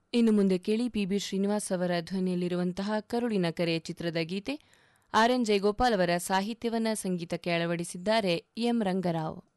ಇನ್ನು ಮುಂದೆ ಕೇಳಿ ಪಿಬಿ ಶ್ರೀನಿವಾಸ್ ಅವರ ಧ್ವನಿಯಲ್ಲಿರುವಂತಹ ಕರುಳಿನ ಕರೆ ಚಿತ್ರದ ಗೀತೆ. ಆರ್ ಎನ್ ಜಯಗೋಪಾಲ್ ಅವರ ಸಾಹಿತ್ಯವನ್ನ ಸಂಗೀತಕ್ಕೆ ಅಳವಡಿಸಿದ್ದಾರೆ ಎಂ ರಂಗರಾವ್.